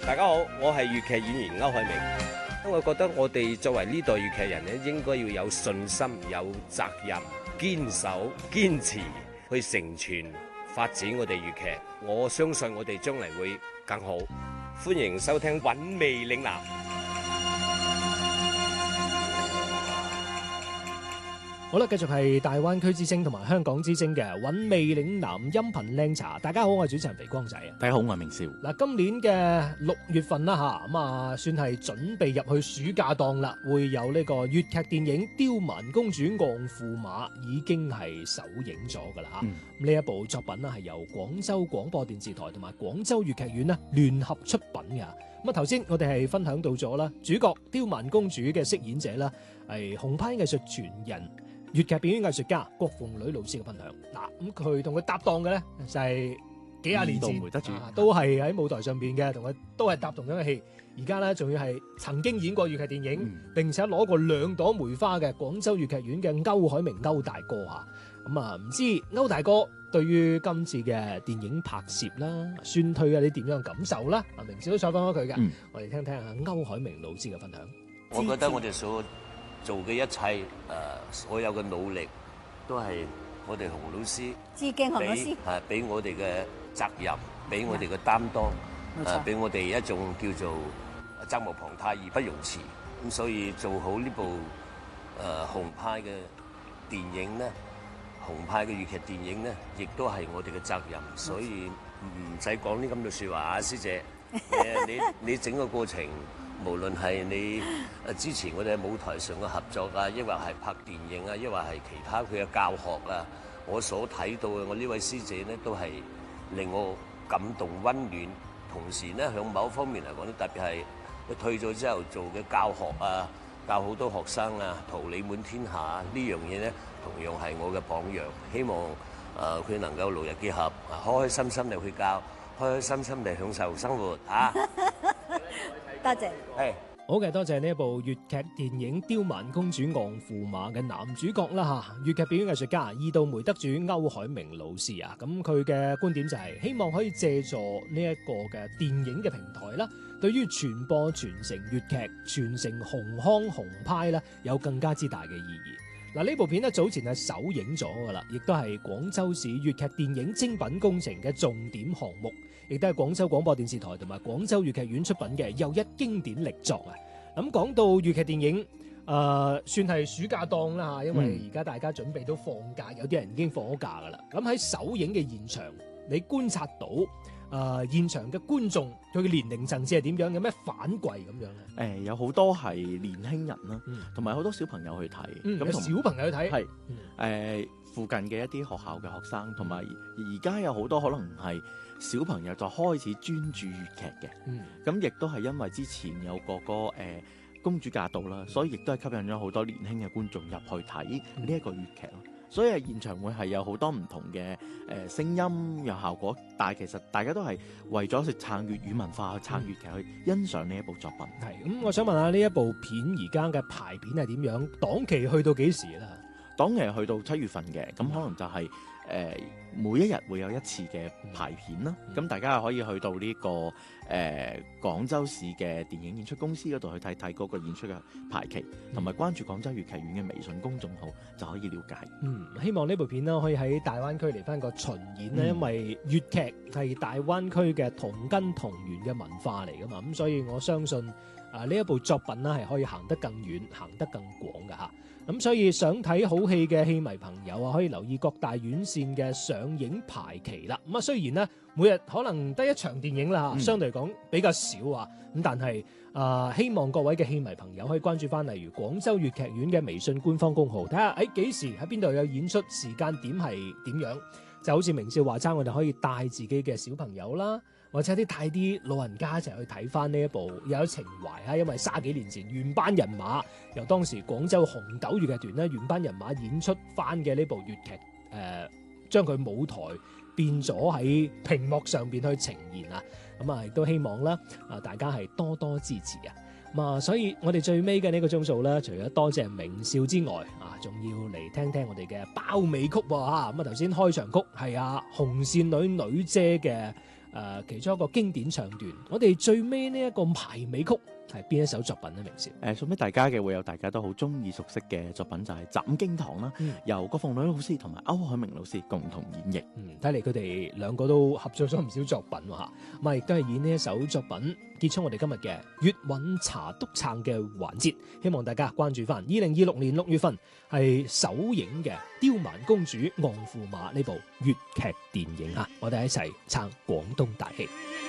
大家好，我係粵劇演員歐海明。我覺得我哋作為呢代粵劇人咧，應該要有信心、有責任、堅守、堅持去承傳發展我哋粵劇。我相信我哋將來會更好。歡迎收聽《韻味嶺南》。 好啦，繼續係大灣區之聲同埋香港之聲嘅韻味嶺南音頻靚茶。大家好，我係主持人肥光仔啊。 大家好，我係明少。 嗱，今年嘅6月份啦吓，咁啊算係準備入去暑假檔啦，會有呢個粵劇電影《刁蠻公主昂駙馬》已經係首映咗噶啦吓。呢一部作品呢係由廣州廣播電視台同埋廣州粵劇院呢聯合出品嘅。咁啊頭先我哋係分享到咗啦，主角刁蠻公主嘅飾演者啦係紅派藝術傳人，粵劇表演藝術家郭鳳女老師嘅分享。嗱，咁佢同佢搭檔嘅咧就係幾廿年前都係喺舞台上邊嘅，同佢都係搭同樣嘅戲。而家咧仲要係曾經演過粵劇電影，並且攞過2朵梅花嘅廣州粵劇院嘅歐海明歐大哥嚇。咁啊，唔知歐大哥對於今次嘅電影拍攝啦、宣推啊，你點樣感受啦？啊，明少都採訪咗佢嘅，我哋聽聽下歐海明老師嘅分享。 我覺得我哋所做嘅一切，所有嘅努力，都係我哋洪老師致敬洪老師， 俾我哋嘅責任，俾我哋嘅擔當，俾我哋一種叫做責無旁貸義不容辭。咁所以做好呢部紅派嘅電影咧，紅派嘅粵劇電影咧，亦都係我哋嘅責任。所以唔使講呢咁嘅説話啊，師姐，你整個過程。無論係你之前我哋喺舞台上嘅合作啊，抑或係拍電影啊，抑或係其他佢嘅教學啊，我所睇到嘅我呢位師姐呢，都係令我感動溫暖。同時呢，響某一方面嚟講咧，特別係佢退咗之後做嘅教學啊，教好多學生啊，桃李滿天下啊，呢樣嘢呢，同樣係我嘅榜樣。希望佢能夠勞逸結合，開開心心地去教，開開心心地享受生活啊！ 多謝。 係好嘅，多謝呢一部粵劇電影《刁蠻公主昂駙馬》嘅男主角啦嚇，粵劇表演藝術家二道梅得主歐海明老師啊，咁佢嘅觀點就係希望可以借助呢一個嘅電影嘅平台啦，對於傳播傳承粵劇、傳承紅腔紅派啦，有更加之大嘅意義。嗱，呢部片咧早前係首映咗噶啦，亦都係廣州市粵劇電影精品工程嘅重點項目，亦都係廣州廣播電視台同埋廣州粵劇院出品嘅又一經典力作啊！咁講到粵劇電影，算係暑假檔啦嚇，因為而家大家準備都放假，有啲人已經放咗假噶啦。咁喺首映嘅現場，你觀察到現場嘅觀眾佢嘅年齡層次係點樣？有咩反饋咁樣咧？ 有好多係年輕人啦，同埋好多小朋友去睇。 咁小朋友去睇係附近嘅一啲學校嘅學生，同埋而家有好多可能係小朋友就開始專注粵劇嘅。咁亦都係因為之前有個公主嫁到啦，所以亦都係吸引咗好多年輕嘅觀眾入去睇呢一個粵劇咯。所以係現場會係有好多唔同嘅聲音有效果，但係其實大家都係為咗去撐粵語文化、去撐粵劇、去欣賞呢一部作品。 係咁，我想問下呢一部片而家嘅排片係點樣？檔期去到幾時啦？ 檔期去到7月份嘅，咁可能就係每一日會有一次嘅排片啦。咁大家可以去到呢個廣州市嘅電影演出公司嗰度去睇睇嗰個演出嘅排期，同埋關注廣州粵劇院嘅微信公眾號就可以了解。 希望呢部片呢可以喺大灣區嚟翻個巡演咧，因為粵劇係大灣區嘅同根同源嘅文化嚟噶嘛，咁所以我相信呢一部作品呢係可以行得更遠、行得更廣噶嚇。咁所以想睇好戲嘅戲迷朋友啊，可以留意各大院線嘅上映排期啦。咁啊，雖然呢每日可能得一場電影啦，相對嚟講比較少啊。咁但係希望各位嘅戲迷朋友可以關注翻，例如廣州粵劇院嘅微信官方公號，睇下喺幾時喺邊度有演出，時間點係點樣。就好似明少話齋，我哋可以帶自己嘅小朋友啦，或者帶啲老人家一齊去睇翻呢一部有情懷啊！因為30幾年前原班人馬由當時廣州紅豆粵劇團咧原班人馬演出翻嘅呢部粵劇，將佢舞台變咗喺屏幕上邊去呈現啊！咁啊，亦都希望啦大家係多多支持啊！所以我哋最尾嘅呢個鐘數咧，除咗多謝明少之外，仲要嚟聽聽我哋嘅包尾曲喎嚇。咁頭先開場曲係紅線女女姐嘅其中一個經典唱段。我哋最尾呢一個埋尾曲係邊一首作品呢？明少送俾大家嘅會有大家都好中意熟悉嘅作品，就係《斬經堂》啦，由郭鳳女老師同埋歐海明老師共同演繹。 睇嚟佢哋兩個都合作咗唔少作品喎嚇。咁啊，亦都係以呢一首作品結束我哋今日嘅粵韻茶篤撐嘅環節。希望大家關注翻2026年6月份係首映嘅《刁蠻公主昂駙馬》呢部粵劇電影啊！我哋一齊撐廣東大戲。